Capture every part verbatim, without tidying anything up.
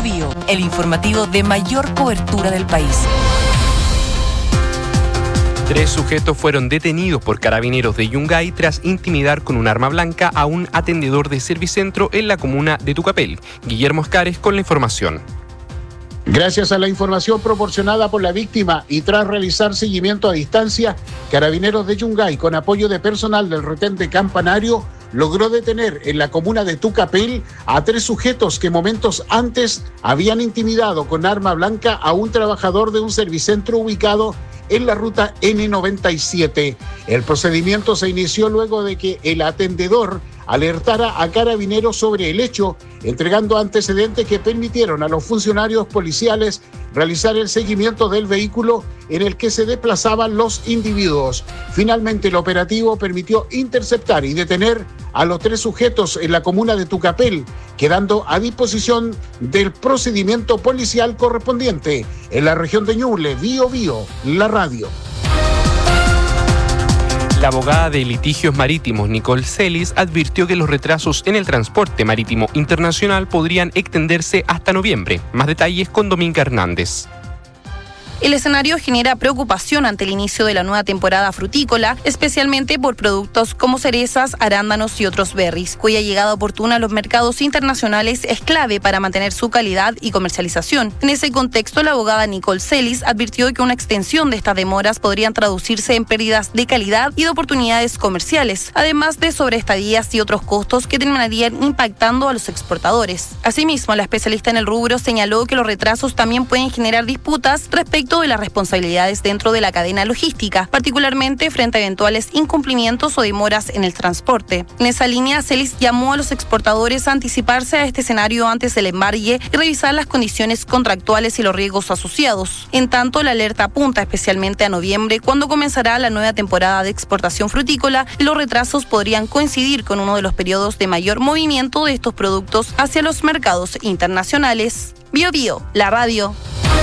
Biobío, el informativo de mayor cobertura del país. Tres sujetos fueron detenidos por carabineros de Yungay tras intimidar con un arma blanca a un atendedor de Servicentro en la comuna de Tucapel. Guillermo Escares con la información. Gracias a la información proporcionada por la víctima y tras realizar seguimiento a distancia, Carabineros de Yungay, con apoyo de personal del retén Campanario, logró detener en la comuna de Tucapel a tres sujetos que momentos antes habían intimidado con arma blanca a un trabajador de un servicentro ubicado en la ruta ene noventa y siete. El procedimiento se inició luego de que el atendedor alertara a Carabineros sobre el hecho, entregando antecedentes que permitieron a los funcionarios policiales realizar el seguimiento del vehículo en el que se desplazaban los individuos. Finalmente, el operativo permitió interceptar y detener a los tres sujetos en la comuna de Tucapel, quedando a disposición del procedimiento policial correspondiente en la región de Ñuble. Biobío, la radio. La abogada de litigios marítimos Nicole Celis advirtió que los retrasos en el transporte marítimo internacional podrían extenderse hasta noviembre. Más detalles con Dominga Hernández. El escenario genera preocupación ante el inicio de la nueva temporada frutícola, especialmente por productos como cerezas, arándanos y otros berries, cuya llegada oportuna a los mercados internacionales es clave para mantener su calidad y comercialización. En ese contexto, la abogada Nicole Celis advirtió que una extensión de estas demoras podrían traducirse en pérdidas de calidad y de oportunidades comerciales, además de sobreestadías y otros costos que terminarían impactando a los exportadores. Asimismo, la especialista en el rubro señaló que los retrasos también pueden generar disputas respecto de las responsabilidades dentro de la cadena logística, particularmente frente a eventuales incumplimientos o demoras en el transporte. En esa línea, Celis llamó a los exportadores a anticiparse a este escenario antes del embargue y revisar las condiciones contractuales y los riesgos asociados. En tanto, la alerta apunta especialmente a noviembre, cuando comenzará la nueva temporada de exportación frutícola, y los retrasos podrían coincidir con uno de los periodos de mayor movimiento de estos productos hacia los mercados internacionales. Biobío, la radio.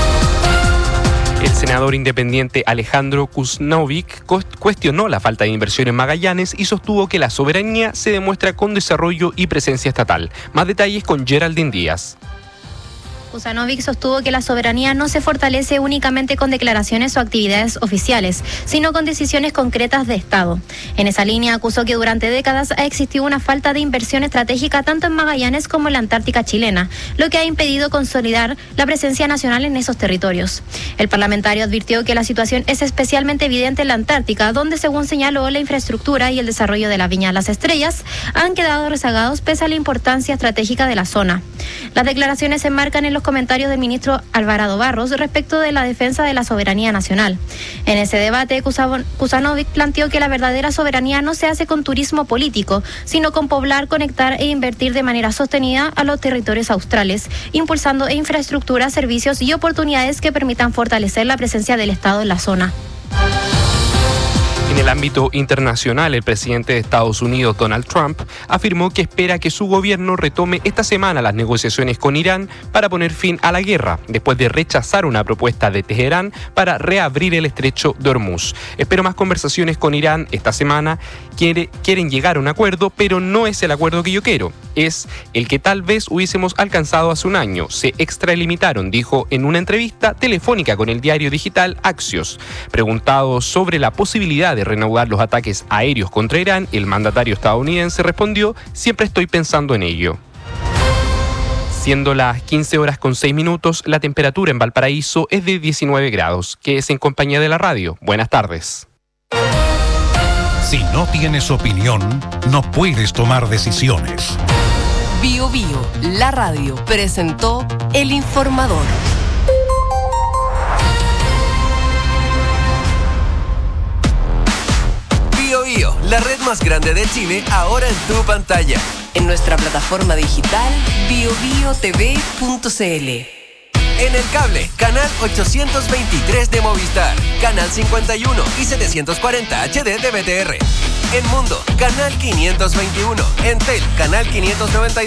El senador independiente Alejandro Kuznovic cuestionó la falta de inversión en Magallanes y sostuvo que la soberanía se demuestra con desarrollo y presencia estatal. Más detalles con Geraldine Díaz. Kuzanovic sostuvo que la soberanía no se fortalece únicamente con declaraciones o actividades oficiales, sino con decisiones concretas de Estado. En esa línea acusó que durante décadas ha existido una falta de inversión estratégica tanto en Magallanes como en la Antártica chilena, lo que ha impedido consolidar la presencia nacional en esos territorios. El parlamentario advirtió que la situación es especialmente evidente en la Antártica, donde, según señaló, la infraestructura y el desarrollo de la Viña Las Estrellas han quedado rezagados pese a la importancia estratégica de la zona. Las declaraciones se enmarcan en los comentarios del ministro Alvarado Barros respecto de la defensa de la soberanía nacional. En ese debate, Kuzanovic planteó que la verdadera soberanía no se hace con turismo político, sino con poblar, conectar e invertir de manera sostenida a los territorios australes, impulsando infraestructura, servicios y oportunidades que permitan fortalecer la presencia del Estado en la zona. En el ámbito internacional, el presidente de Estados Unidos, Donald Trump, afirmó que espera que su gobierno retome esta semana las negociaciones con Irán para poner fin a la guerra, después de rechazar una propuesta de Teherán para reabrir el estrecho de Hormuz. Espero más conversaciones con Irán esta semana. Quiere, quieren llegar a un acuerdo, pero no es el acuerdo que yo quiero. Es el que tal vez hubiésemos alcanzado hace un año. Se extralimitaron, dijo en una entrevista telefónica con el diario digital Axios. Preguntado sobre la posibilidad de reanudar los ataques aéreos contra Irán, el mandatario estadounidense respondió: siempre estoy pensando en ello. Siendo las quince horas con seis minutos, la temperatura en Valparaíso es de diecinueve grados. Quédese en compañía de la radio. Buenas tardes. Si no tienes opinión, no puedes tomar decisiones. Biobío, la radio, presentó El Informador. Biobío, la red más grande de Chile, ahora en tu pantalla. En nuestra plataforma digital biobío t v punto c l. En el cable, canal ochocientos veintitrés de Movistar, canal cincuenta y uno y setecientos cuarenta H D de B T R. En Mundo, canal quinientos veintiuno. En Tel, canal quinientos noventa y dos.